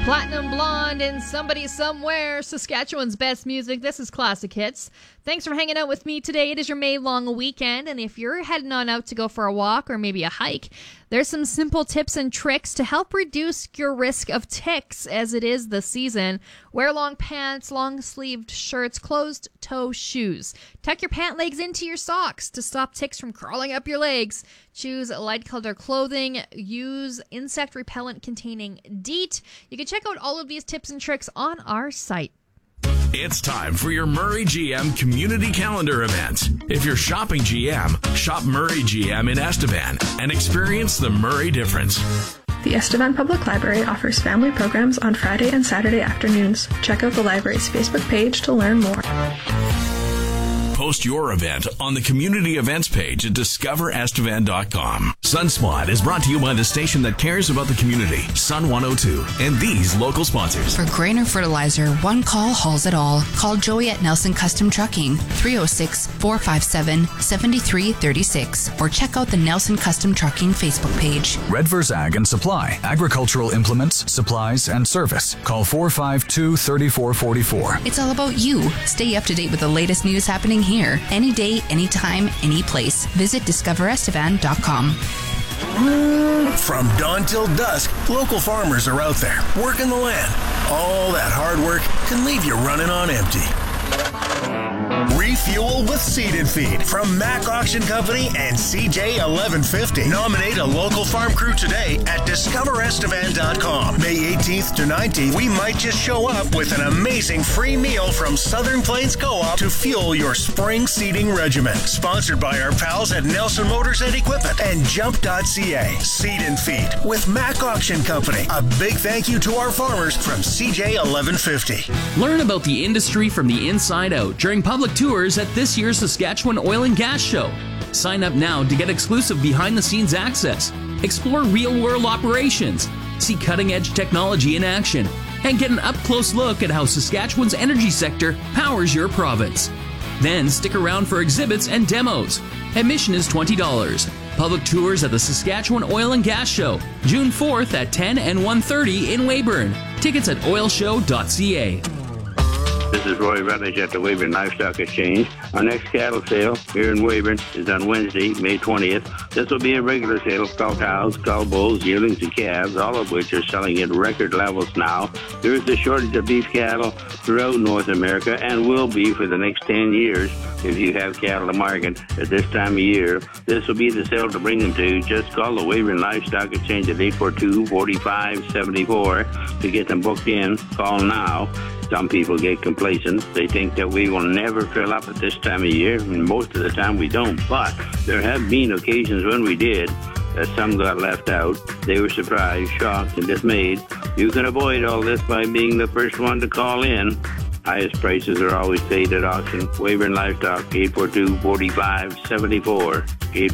Platinum Blonde and Somebody Somewhere, Saskatchewan's best music. This is Classic Hits. Thanks for hanging out with me today. It is your May long weekend, and if you're heading on out to go for a walk or maybe a hike, there's some simple tips and tricks to help reduce your risk of ticks as it is the season. Wear long pants, long-sleeved shirts, closed-toe shoes. Tuck your pant legs into your socks to stop ticks from crawling up your legs. Choose light-colored clothing. Use insect repellent containing DEET. You can check out all of these tips and tricks on our site. It's time for your Murray GM Community Calendar event. If you're shopping GM, shop Murray GM in Estevan and experience the Murray difference. The Estevan Public Library offers family programs on Friday and Saturday afternoons. Check out the library's Facebook page to learn more. Post your event on the community events page at discoverestevan.com. Sunspot is brought to you by the station that cares about the community, Sun 102, and these local sponsors. For grain or fertilizer, one call hauls it all. Call Joey at Nelson Custom Trucking, 306-457-7336, or check out the Nelson Custom Trucking Facebook page. Redvers Ag and Supply, agricultural implements, supplies, and service. Call 452-3444. It's all about you. Stay up to date with the latest news happening here. Any day, anytime, any place. Visit discoverestevan.com. From dawn till dusk, local farmers are out there working the land. All that hard work can leave you running on empty. Refuel with Seed and Feed from Mac Auction Company and CJ 1150. Nominate a local farm crew today at discoverestevan.com. May 18th to 19th, we might just show up with an amazing free meal from Southern Plains Co-op to fuel your spring seeding regimen. Sponsored by our pals at Nelson Motors and Equipment and Jump.ca. Seed and Feed with Mac Auction Company. A big thank you to our farmers from CJ 1150. Learn about the industry from the inside out during public tours at this year's Saskatchewan Oil and Gas Show. Sign up now to get exclusive behind-the-scenes access, explore real-world operations, see cutting-edge technology in action, and get an up-close look at how Saskatchewan's energy sector powers your province. Then stick around for exhibits and demos. Admission is $20. Public tours at the Saskatchewan Oil and Gas Show, June 4th at 10 and 1:30 in Weyburn. Tickets at oilshow.ca. This is Roy Rutledge at the Weyburn Livestock Exchange. Our next cattle sale here in Weyburn is on Wednesday, May 20th. This will be a regular sale of cull cows, cull bulls, yearlings, and calves, all of which are selling at record levels now. There is a shortage of beef cattle throughout North America and will be for the next 10 years if you have cattle to market at this time of year. This will be the sale to bring them to. Just call the Weyburn Livestock Exchange at 842-4574 to get them booked in. Call now. Some people get complacent. They think that we will never fill up at this time of year, and most of the time we don't. But there have been occasions when we did, that some got left out. They were surprised, shocked, and dismayed. You can avoid all this by being the first one to call in. Highest prices are always paid at auction. Weyburn Livestock, 842-4574.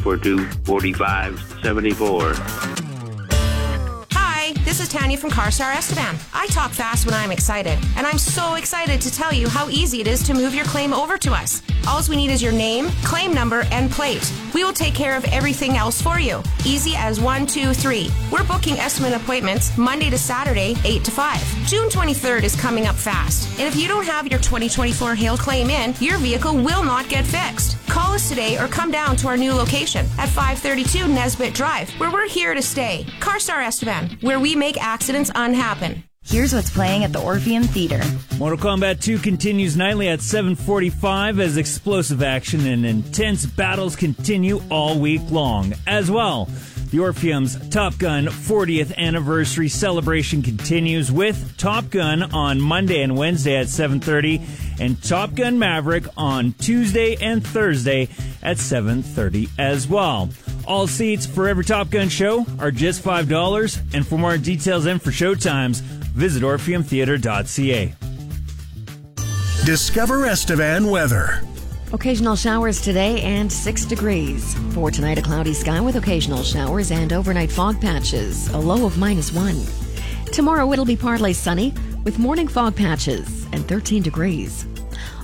842-4574. This is Tanya from CarStar Estevan. I talk fast when I'm excited, and I'm so excited to tell you how easy it is to move your claim over to us. All we need is your name, claim number, and plate. We will take care of everything else for you. Easy as 1, 2, 3. We're booking estimate appointments Monday to Saturday, 8 to 5. June 23rd is coming up fast, and if you don't have your 2024 hail claim in, your vehicle will not get fixed. Call us today or come down to our new location at 532 Nesbitt Drive, where we're here to stay. CarStar Estevan, where we make accidents unhappen. Here's what's playing at the Orpheum Theater. Mortal Kombat 2 continues nightly at 7:45 as explosive action and intense battles continue all week long. As well, the Orpheum's Top Gun 40th anniversary celebration continues with Top Gun on Monday and Wednesday at 7:30 and Top Gun Maverick on Tuesday and Thursday at 7:30 as well. All seats for every Top Gun show are just $5, and for more details and for showtimes, visit orpheumtheater.ca. Discover Estevan weather. Occasional showers today and 6 degrees. For tonight, a cloudy sky with occasional showers and overnight fog patches, a low of -1. Tomorrow, it'll be partly sunny with morning fog patches and 13 degrees.